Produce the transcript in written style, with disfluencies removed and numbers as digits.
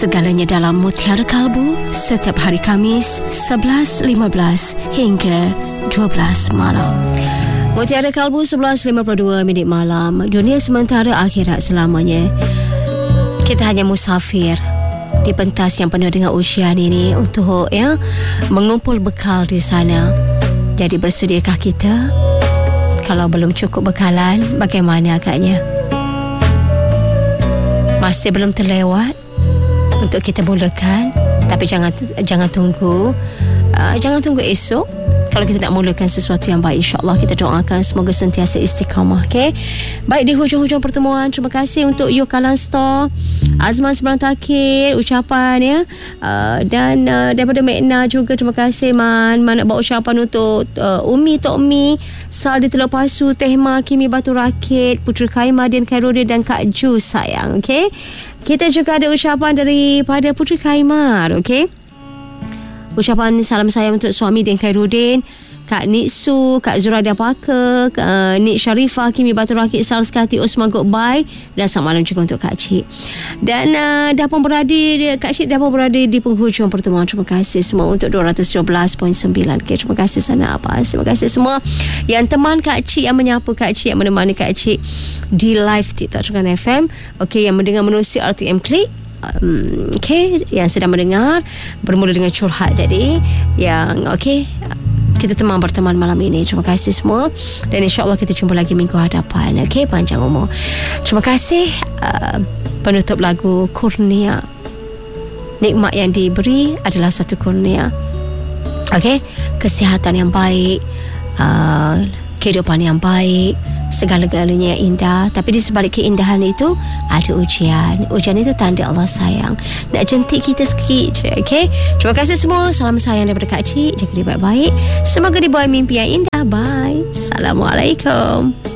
Segalanya dalam Mutiara Kalbu setiap hari Khamis 11.15 hingga 12 malam. Mutiara Kalbu 11.52 minit malam. Dunia sementara, akhirat selamanya. Kita hanya musafir di pentas yang penuh dengan ujian ini untuk mengumpul bekal di sana. Jadi bersediakah kita? Kalau belum cukup bekalan, bagaimana agaknya? Masih belum terlewat untuk kita mulakan, tapi jangan tunggu esok. Kalau kita nak mulakan sesuatu yang baik, insya-Allah kita doakan semoga sentiasa istiqamah. Okey. Baik, di hujung-hujung pertemuan, terima kasih untuk Yokalan Store, Azman Seberang Takir, ucapan dan daripada Mekna juga terima kasih Man nak bawa ucapan untuk Umi Tok Mi, Sal di Teluk Pasu, Tehma Kimi Batu Rakit, Puteri Khaimah Dian Khairuddin dan Kak Ju sayang. Okey. Kita juga ada ucapan daripada Puteri Khaimah, okey. Ucapan salam sayang untuk suami Dian Khairuddin, Kak Nitsu, Kak Zuraida Parker, Nik Sharifah, Kimi Batu Rakit, Sal Sekati, Osman Goodbye, dan selamat malam juga untuk Kak Cik. Dan Kak Cik dah pun berada di penghujung pertemuan. Terima kasih semua untuk 217.9. Okay, terima kasih sana Abbas. Terima kasih semua yang teman Kak Cik, yang menyapu Kak Cik, yang menemani Kak Cik di live TikTok Terengganu FM. Okay, yang mendengar menerusi RTM Klik. Okay, yang sedang mendengar bermula dengan curhat tadi, yang kita berteman malam ini. Terima kasih semua, dan insya-Allah kita jumpa lagi minggu hadapan. Okay, panjang umur. Terima kasih. Penutup lagu Kurnia. Nikmat yang diberi adalah satu kurnia. Okay, kesihatan yang baik, kehidupan yang baik, segala-galanya yang indah. Tapi di sebalik keindahan itu ada ujian. Ujian itu tanda Allah sayang, nak jentik kita sikit je. Okay, terima kasih semua. Salam sayang daripada Kak Cik. Jaga diri baik-baik. Semoga dibawa mimpi yang indah. Bye. Assalamualaikum.